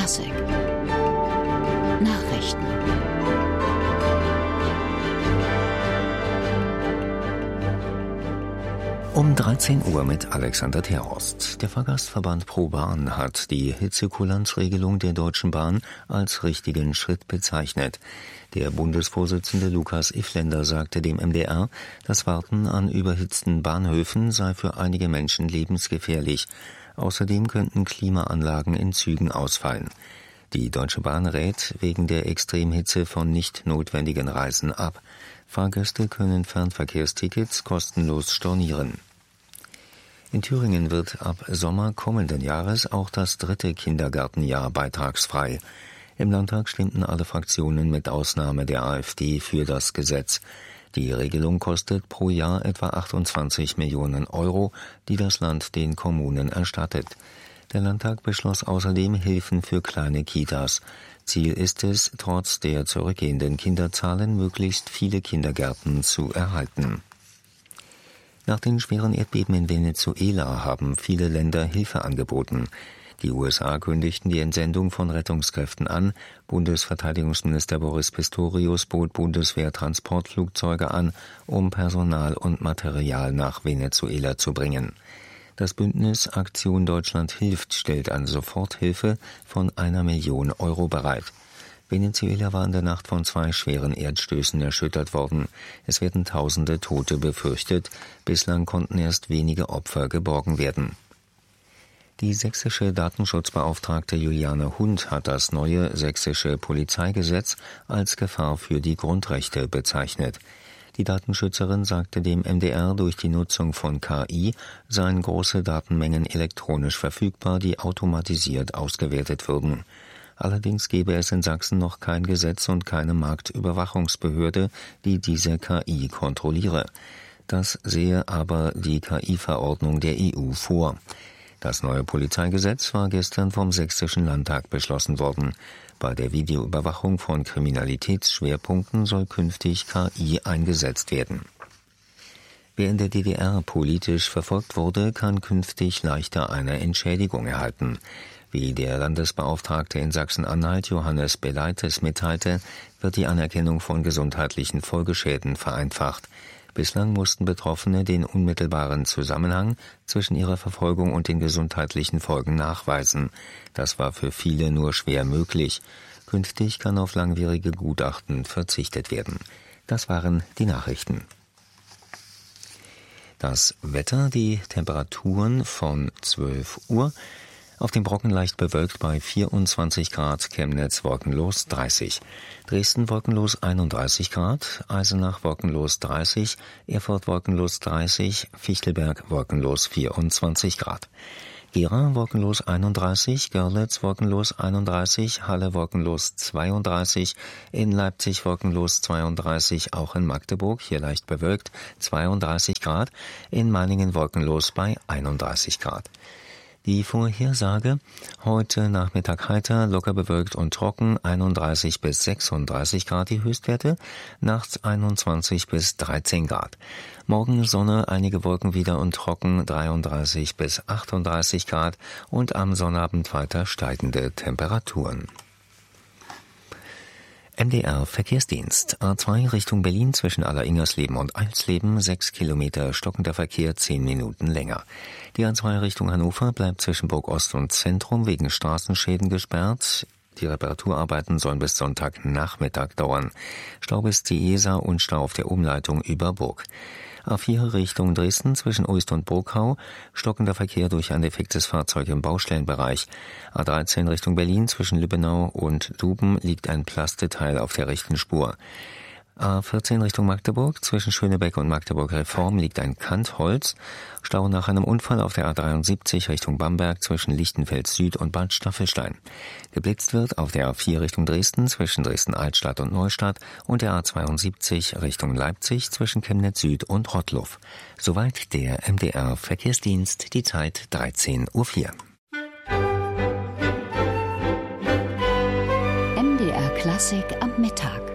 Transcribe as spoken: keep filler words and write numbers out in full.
Klassik Nachrichten. Um dreizehn Uhr mit Alexander Terhorst. Der Fahrgastverband ProBahn hat die Hitzekulanzregelung der Deutschen Bahn als richtigen Schritt bezeichnet. Der Bundesvorsitzende Lukas Ifländer sagte dem M D R, das Warten an überhitzten Bahnhöfen sei für einige Menschen lebensgefährlich. Außerdem könnten Klimaanlagen in Zügen ausfallen. Die Deutsche Bahn rät wegen der Extremhitze von nicht notwendigen Reisen ab. Fahrgäste können Fernverkehrstickets kostenlos stornieren. In Thüringen wird ab Sommer kommenden Jahres auch das dritte Kindergartenjahr beitragsfrei. Im Landtag stimmten alle Fraktionen mit Ausnahme der AfD für das Gesetz. Die Regelung kostet pro Jahr etwa achtundzwanzig Millionen Euro, die das Land den Kommunen erstattet. Der Landtag beschloss außerdem Hilfen für kleine Kitas. Ziel ist es, trotz der zurückgehenden Kinderzahlen möglichst viele Kindergärten zu erhalten. Nach den schweren Erdbeben in Venezuela haben viele Länder Hilfe angeboten. Die U S A kündigten die Entsendung von Rettungskräften an. Bundesverteidigungsminister Boris Pistorius bot Bundeswehr-Transportflugzeuge an, um Personal und Material nach Venezuela zu bringen. Das Bündnis Aktion Deutschland hilft stellt an Soforthilfe von einer Million Euro bereit. Venezuela war in der Nacht von zwei schweren Erdstößen erschüttert worden. Es werden tausende Tote befürchtet. Bislang konnten erst wenige Opfer geborgen werden. Die sächsische Datenschutzbeauftragte Juliane Hund hat das neue sächsische Polizeigesetz als Gefahr für die Grundrechte bezeichnet. Die Datenschützerin sagte dem M D R, durch die Nutzung von K I seien große Datenmengen elektronisch verfügbar, die automatisiert ausgewertet würden. Allerdings gebe es in Sachsen noch kein Gesetz und keine Marktüberwachungsbehörde, die diese K I kontrolliere. Das sehe aber die K I-Verordnung der E U vor. Das neue Polizeigesetz war gestern vom Sächsischen Landtag beschlossen worden. Bei der Videoüberwachung von Kriminalitätsschwerpunkten soll künftig K I eingesetzt werden. Wer in der D D R politisch verfolgt wurde, kann künftig leichter eine Entschädigung erhalten. Wie der Landesbeauftragte in Sachsen-Anhalt Johannes Belaites mitteilte, wird die Anerkennung von gesundheitlichen Folgeschäden vereinfacht. Bislang mussten Betroffene den unmittelbaren Zusammenhang zwischen ihrer Verfolgung und den gesundheitlichen Folgen nachweisen. Das war für viele nur schwer möglich. Künftig kann auf langwierige Gutachten verzichtet werden. Das waren die Nachrichten. Das Wetter, die Temperaturen von zwölf Uhr. Auf dem Brocken leicht bewölkt bei vierundzwanzig Grad, Chemnitz wolkenlos dreißig. Dresden wolkenlos einunddreißig Grad, Eisenach wolkenlos dreißig, Erfurt wolkenlos dreißig, Fichtelberg wolkenlos vierundzwanzig Grad. Gera wolkenlos einunddreißig, Görlitz wolkenlos einunddreißig, Halle wolkenlos zweiunddreißig, in Leipzig wolkenlos zweiunddreißig, auch in Magdeburg, hier leicht bewölkt, zweiunddreißig Grad, in Meiningen wolkenlos bei einunddreißig Grad. Die Vorhersage: heute Nachmittag heiter, locker bewölkt und trocken, einunddreißig bis sechsunddreißig Grad die Höchstwerte, nachts einundzwanzig bis dreizehn Grad. Morgen Sonne, einige Wolken wieder und trocken, dreiunddreißig bis achtunddreißig Grad und am Sonnabend weiter steigende Temperaturen. M D R Verkehrsdienst. A zwei Richtung Berlin zwischen Alleringers-Leben und Eilsleben, sechs Kilometer stockender Verkehr, zehn Minuten länger. Die A zwei Richtung Hannover bleibt zwischen Burg Ost und Zentrum wegen Straßenschäden gesperrt. Die Reparaturarbeiten sollen bis Sonntagnachmittag dauern. Stau bis die Isar und Stau auf der Umleitung über Burg. A vier Richtung Dresden zwischen Uist und Burgau, stockender Verkehr durch ein defektes Fahrzeug im Baustellenbereich. A dreizehn Richtung Berlin zwischen Lübbenau und Duben liegt ein Plasteteil auf der rechten Spur. A vierzehn Richtung Magdeburg zwischen Schönebeck und Magdeburg Reform liegt ein Kantholz. Stau nach einem Unfall auf der A dreiundsiebzig Richtung Bamberg zwischen Lichtenfeld Süd und Bad Staffelstein. Geblitzt wird auf der A vier Richtung Dresden zwischen Dresden-Altstadt und Neustadt und der A zweiundsiebzig Richtung Leipzig zwischen Chemnitz Süd und Rottluff. Soweit der M D R Verkehrsdienst, die Zeit dreizehn Uhr vier. M D R Klassik am Mittag.